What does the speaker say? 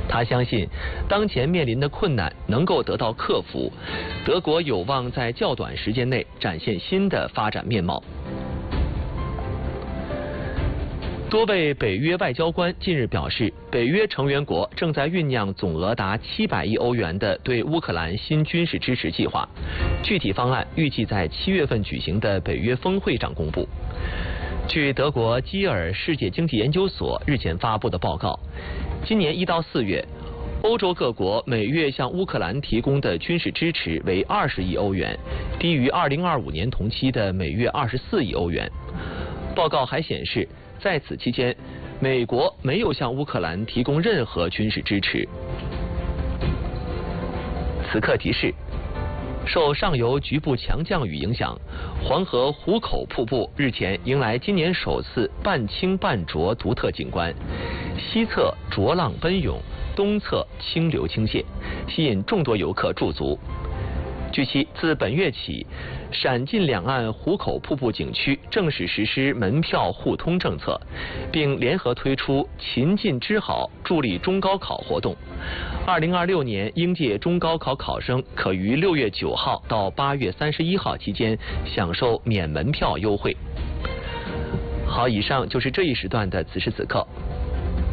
他相信，当前面临的困难能够得到克服，德国有望在较短时间内展现新的发展面貌。多位北约外交官近日表示，北约成员国正在酝酿总额达700亿欧元的对乌克兰新军事支持计划，具体方案预计在7月份举行的北约峰会上公布。据德国基尔世界经济研究所日前发布的报告，今年1到4月，欧洲各国每月向乌克兰提供的军事支持为20亿欧元，低于2025年同期的每月24亿欧元。报告还显示，在此期间，美国没有向乌克兰提供任何军事支持。此刻提示：受上游局部强降雨影响，黄河壶口瀑布日前迎来今年首次半清半浊独特景观，西侧浊浪奔涌，东侧清流倾泻，吸引众多游客驻足。据悉，自本月起，陕晋两岸壶口瀑布景区正式实施门票互通政策，并联合推出秦晋之好助力中高考活动。2026年应届中高考考生可于6月9号到8月31号期间享受免门票优惠。好，以上就是这一时段的此时此刻。